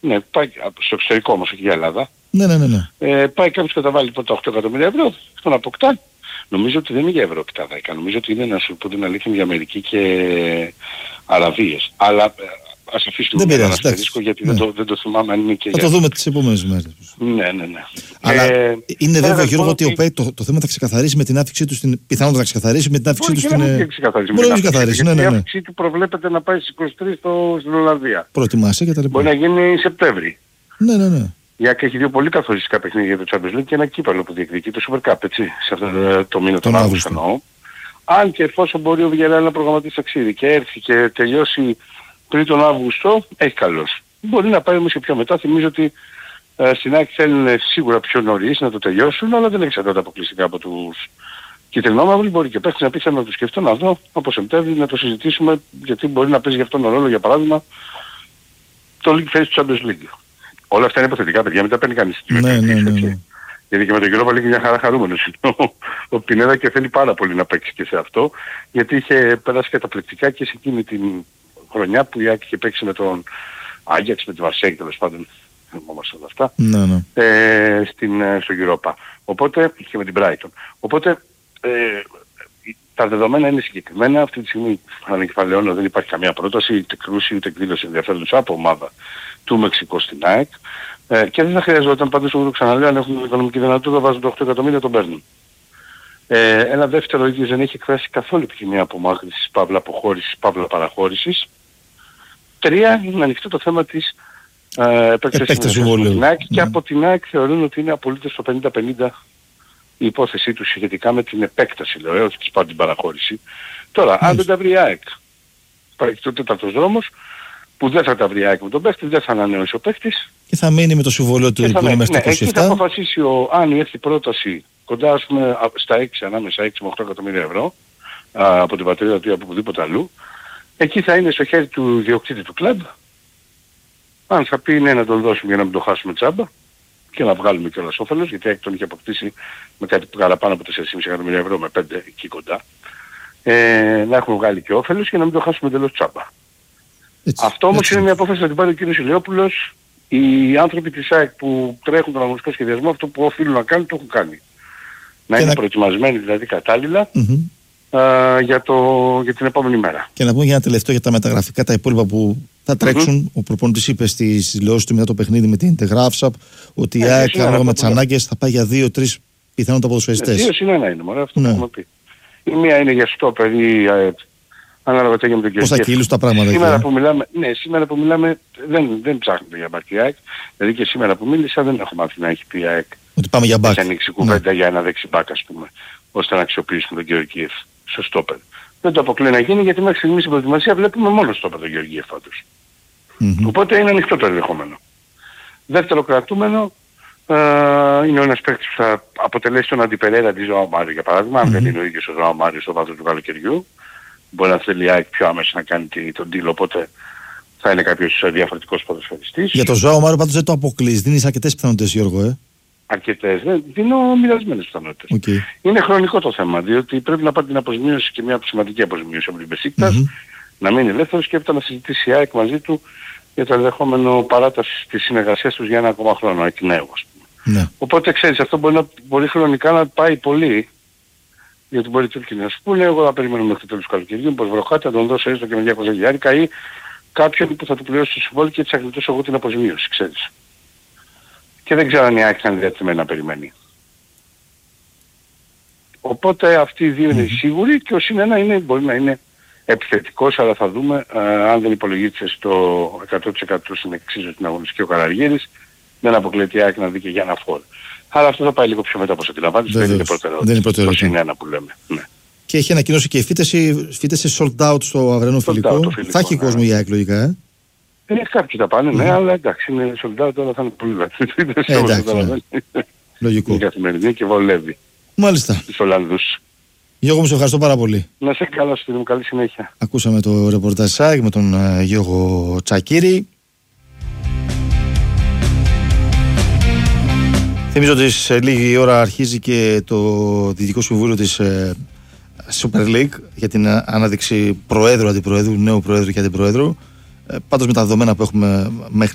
Ναι, πάει στο εξωτερικό όμως, όχι για Ελλάδα. Ναι. Πάει κάποιος καταβάλει τα 8 εκατομμύρια ευρώ, τον αποκτά. Νομίζω ότι δεν είναι για ευρώ και τα 10. Νομίζω ότι είναι, να σου πω την αλήθεια, για Αμερική και Αραβίες. Αλλά ας αφήσουμε ένα αστερίσκο, γιατί δεν το θυμάμαι αν είναι και θα το δούμε τις επόμενες μέρες. Ναι. Αλλά είναι βέβαιο, Γιώργο, ότι ο ΠΕΚ το θέμα θα ξεκαθαρίσει με την άφηξή του στην. Πιθανότατα θα ξεκαθαρίσει με την άφηξή του στην. Μπορεί να ξεκαθαρίσει. Η άφηξή του προβλέπεται να πάει στις 23 στην Ολλανδία. Προετοιμάσαι και τα λοιπά. Μπορεί να γίνει Σεπτέμβρη. Ναι. Η ΑΕΚ έχει δύο πολύ καθοριστικά παιχνίδια για το Champions League και ένα κύπελλο που διεκδικεί, το Super Cup, έτσι, σε αυτό το μήνα τον Αύγουστο εννοώ. Αν και εφόσον μπορεί ο Villarreal να προγραμματίσει ταξίδι και έρθει και τελειώσει πριν τον Αύγουστο, έχει καλώς. Μπορεί να πάει όμως και πιο μετά. Θυμίζω ότι στην ΑΕΚ θέλουν σίγουρα πιο νωρίς να το τελειώσουν, αλλά δεν εξαρτάται αποκλειστικά από τους κυτρινόμαυρους. Μπορεί και παίχτες να πει θέλω να το σκεφτώ, να δω από Σεπτέμβρη να το συζητήσουμε, γιατί μπορεί να παίζει για αυτόν τον ρόλο, για παράδειγμα, το League Phase του Champions League. Όλα αυτά είναι υποθετικά, παιδιά, μην τα παίρνει κανείς. Ναι. Γιατί και με τον Europa League μια χαρά χαρούμενος. Ο Πινέδα και θέλει πάρα πολύ να παίξει και σε αυτό, γιατί είχε περάσει καταπληκτικά και σε εκείνη την χρονιά που η ΑΕΚ είχε παίξει με τον Άγιαξ, με τη Μαρσέη, τέλος πάντων, θυμόμαστε όλα αυτά, στο Europa. Οπότε, και με την Brighton. Οπότε, τα δεδομένα είναι συγκεκριμένα. Αυτή τη στιγμή ανακεφαλαιώνω, δεν υπάρχει καμία πρόταση, ούτε κρούση, ούτε εκδήλωση ενδιαφέροντος από ομάδα του Μεξικού στην ΑΕΚ. Και δεν θα χρειαζόταν πάντως, εγώ το ξαναλέω, αν έχουν οικονομική δυνατότητα, βάζουν το 8 εκατομμύρια, τον παίρνουν. Ένα δεύτερο, ο ίδιος δεν έχει εκφράσει καθόλου επιθυμία απομάκρυνσης, παύλα αποχώρησης, παύλα παραχώρησης. 3, είναι ανοιχτό το θέμα της επέκτασης από την ΑΕΚ και από την ΑΕΚ θεωρούν ότι είναι απολύτως το 50-50 η υπόθεσή του σχετικά με την επέκταση, λέω, όχι την παραχώρηση. Τώρα, αν δεν τα βρει η ΑΕΚ, υπάρχει το τέταρτος δρόμος, που δεν θα τα βρει η ΑΕΚ με τον παίχτη, δεν θα ανανεώσει ο παίχτης. Και θα μείνει με το συμβόλαιο του που είναι μέχρι το 27. Εκεί θα αποφασίσει αν έρθει πρόταση κοντά, ας πούμε, στα 6, ανάμεσα 6 με 8 εκατομμύρια ευρώ, από την πατρίδα του ή από οπουδήποτε αλλού. Εκεί θα είναι στο χέρι του διοκτήτη του κλαμπ. Αν θα πει ναι, να τον δώσουμε για να μην το χάσουμε τσάμπα και να βγάλουμε κιόλας όφελος, γιατί τον είχε αποκτήσει με κάτι που παραπάνω από 4,5 εκατομμύρια ευρώ, με 5 εκεί κοντά. Να έχουμε βγάλει και όφελος και να μην το χάσουμε τελώς τσάμπα. Αυτό όμως είναι μια απόφαση να την πάρει ο κ. Ηλιόπουλος. Οι άνθρωποι της ΑΕΚ που τρέχουν τον αγωνιστικό σχεδιασμό, αυτό που οφείλουν να κάνουν, το έχουν κάνει. Να είναι προετοιμασμένοι δηλαδή κατάλληλα για την επόμενη μέρα. Και να πούμε για ένα τελευταίο για τα μεταγραφικά, τα υπόλοιπα που θα τρέξουν. Ο προπονητής είπε στις δηλώσεις του μετά το παιχνίδι με την Τεγράφσαπ ότι η ΑΕΚ ανάλογα με τις ανάγκες θα πάει για 2-3 πιθανότητα ποδοσφαιριστές. 2 συν 1 είναι μωρέ, αυτό που έχουμε πει. Η μία είναι για στόπερ ή ανάλογα τι έγινε με τον Πώς θα κυλήσουν τα πράγματα. Σήμερα που μιλάμε δεν ψάχνουμε για μπακ η ΑΕΚ. Δηλαδή και σήμερα που μίλησα δεν έχω μάθει να έχει πει η ΑΕΚ ότι πάμε για μπακ. Έχει ανοίξει κουβέντα για ένα δεξιμπάκ, ας πούμε, ώστε να αξιοποιήσουμε τον Γεωργίευ στο στόπερ. Δεν το αποκλείω να γίνει, γιατί μέχρι στιγμής στην προετοιμασία βλέπουμε μόνο στόπερ τον Γεωργίευ πάντως. Οπότε είναι ανοιχτό το ενδεχόμενο. Δεύτερο κρατούμενο είναι ένας παίκτης που θα αποτελέσει τον αντιπερέρα της Ζωάο Μάριο, για παράδειγμα. Αν δεν είναι ο ίδιος ο Ζωάο Μάριο στο βάθος του καλοκαιριού, μπορεί να θέλει η ΑΕΚ πιο άμεσα να κάνει τον deal, οπότε θα είναι κάποιος διαφορετικός ποδοσφαιριστής. Για τον Ζωάο Μάριο πάντως δεν το αποκλείς, δίνεις αρκετές πιθανότητες, Γιώργο, Αρκετές, δίνω μοιρασμένες πιθανότητες. Είναι χρονικό το θέμα, διότι πρέπει να πάρει την αποζημίωση και μια σημαντική αποζημίωση από την Μπεσίκτας, να μείνει ελεύθερος και έπειτα να συζητήσει η ΑΕΚ μαζί του για το ενδεχόμενο παράταση της συνεργασίας τους για ένα ακόμα χρόνο, εκ νέου, ας πούμε. Ναι. Οπότε ξέρεις, αυτό μπορεί χρονικά να πάει πολύ, γιατί μπορεί και να σου πούνε, εγώ θα περιμένω μέχρι το τέλος του καλοκαιριού, πως βροχάτε, θα τον δώσω έστω και με 200.000 ή κάποιον που θα του πληρώσει το συμβόλαιο και έτσι θα γλιτώσω εγώ την αποζημίωση, ξέρεις. Και δεν ξέρω αν η ΑΕΚ θα είναι διατεθειμένη να περιμένει. Οπότε αυτοί οι δύο είναι σίγουροι και ο συν ένα μπορεί να είναι επιθετικός, αλλά θα δούμε αν δεν υπολογίζεται στο 100% στην εξίσωση στην αγωνιστική ο Καραργύρης, δεν αποκλείεται η ΑΕΚ να δει και για ένα φόρ. Αλλά αυτό θα πάει λίγο πιο μετά όπως αντιλαμβάνεσαι, δεν είναι προτεραιότητα. Το συν ένα που λέμε. Ναι. Και έχει ανακοινώσει και φύτεση sold out στο αυριανό φιλικό. Θα έχει κόσμο η ΑΕΚ λογικά, κάποιοι τα πάνε, ναι, αλλά εντάξει, είναι sold out, τώρα θα είναι πολύ λάθος. Λογικό. Είναι καθημερινή και βολεύει. Μάλιστα. Τους Ολλανδούς. Γιώργο, μου σε ευχαριστώ πάρα πολύ. Να σε καλά, φίλε μου, καλή συνέχεια. Ακούσαμε το ρεπορτάζ ΣΑΚ με τον Γιώργο Τσακίρη. Θυμίζω ότι σε λίγη ώρα αρχίζει και το Διοικητικό Συμβούλιο της Super League για την ανάδειξη προέδρου, αντιπροέδρου, νέου προέδρου και αντιπροέδρου. Πάντως με τα δεδομένα που έχουμε μέχρι